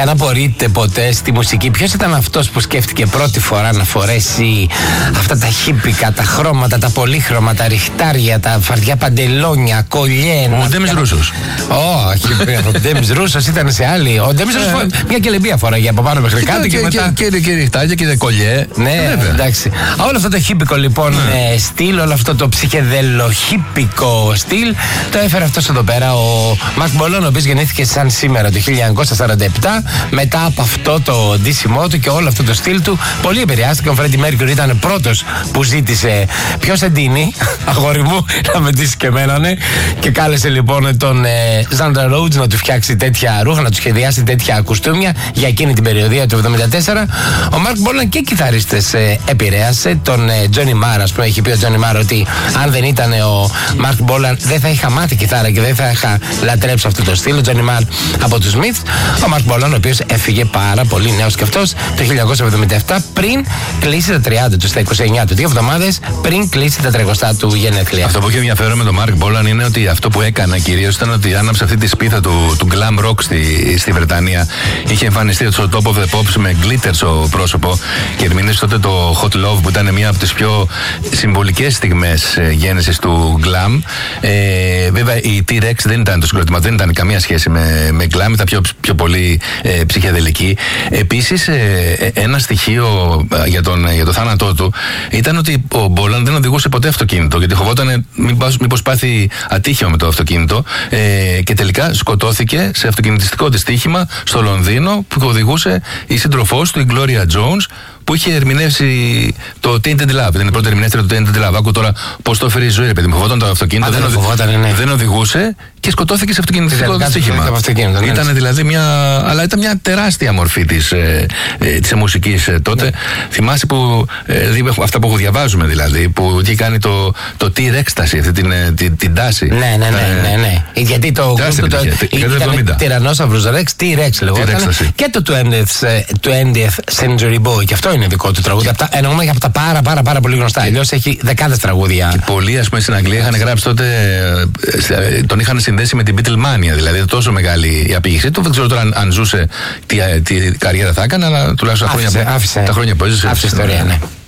Αν απορείτε ποτέ στη μουσική, ποιος ήταν αυτός που σκέφτηκε πρώτη φορά να φορέσει αυτά τα χίπικα, τα χρώματα, τα πολύχρωμα, τα ριχτάρια, τα φαρδιά παντελόνια, κολλιέ. Ο Ντέμις Ρούσος. Όχι, ο Ντέμις Ρούσος ήταν σε άλλη. Ο Ντέμις Ρούσος μια κελεμπία φοράγε από πάνω μέχρι κάτω και μετά. Και ριχτάρια και κολλιέ. Ναι, εντάξει. Όλο αυτό το χίπικο λοιπόν στυλ, όλο αυτό το ψυχεδελοχίπικο στυλ, το έφερε αυτός εδώ πέρα ο Marc Bolan, ο οποίος γεννήθηκε σαν σήμερα το 1947. Μετά από αυτό το ντύσιμό του και όλο αυτό το στυλ του, πολύ επηρεάστηκε. Ο Freddie Mercury ήταν πρώτος που ζήτησε ποιος εντείνει, αγόρι μου, να με ντύσει και εμένα, ναι. Και κάλεσε λοιπόν τον Zandra Rhodes να του φτιάξει τέτοια ρούχα, να του σχεδιάσει τέτοια κουστούμια για εκείνη την περιοδία του 1974. Ο Marc Bolan και κιθαρίστες επηρέασε. Τον Johnny Marr, ας πούμε, έχει πει ο Johnny Marr ότι αν δεν ήταν ο Marc Bolan δεν θα είχα μάθει κιθάρα και δεν θα είχα λατρέψει αυτό το στυλ. Ο Johnny Marr από τους Smiths. Ο Marc Bolan, ο οποίος έφυγε πάρα πολύ νέος και αυτός το 1977, πριν κλείσει τα 30 του, στα 29 του, 2 εβδομάδες πριν κλείσει τα 30 του γενέθλια. Αυτό που έχει ενδιαφέρον με τον Marc Bolan είναι ότι αυτό που έκανε κυρίως ήταν ότι άναψε αυτή τη σπίθα του glam rock στη Βρετανία. Είχε εμφανιστεί στο Top of the Pops με glitter στο πρόσωπο και ερμηνεύσε τότε το Hot Love, που ήταν μια από τις πιο συμβολικές στιγμές γέννησης του glam. Βέβαια η T-Rex δεν ήταν το συγκρότημα, δεν ήταν καμία σχέση με glam, ήταν πιο πολύ ψυχεδελική. Επίσης ένα στοιχείο για το θάνατό του ήταν ότι ο Bolan δεν οδηγούσε ποτέ αυτοκίνητο, γιατί φοβόταν μήπως πάθει ατύχημα με το αυτοκίνητο, και τελικά σκοτώθηκε σε αυτοκινητιστικό δυστύχημα στο Λονδίνο που οδηγούσε η σύντροφός του, η Gloria Jones, που είχε ερμηνεύσει το Tainted Love. Ήταν η πρώτη ερμηνεύτρια του Tainted Love. Άκου τώρα πώς το έφερε η ζωή, παιδί μου. Φοβόταν το αυτοκίνητο, δεν οδηγούσε και σκοτώθηκε σε αυτοκινητιστικό δυστύχημα. Ήταν δηλαδή αλλά ήταν μια τεράστια μορφή της μουσικής τότε. Θυμάσαι που αυτά που διαβάζουμε δηλαδή, που είχε κάνει το T-Rextasy, αυτή την τάση. Ναι. Γιατί το ήταν Τυρανόσαυρος Rex, T-Rex λεγόταν. Και το 20th Century Boy, και αυτό είναι δικό του τραγούδι. Εννοούμε για από τα πάρα πολύ γνωστά. Αλλιώς έχει δεκάδες τραγούδια. Και πολλοί, ας πούμε, στην Αγγλία είχαν γράψει τότε, τον είχαν συνδέσει με την Beatlemania. Δηλαδή τόσο μεγάλη η απήγησή του. Δεν ξέρω τώρα αν ζούσε τι καριέρα θα έκανε, αλλά τουλάχιστον τα χρόνια που έζησε. Άφησε ιστορία, ναι.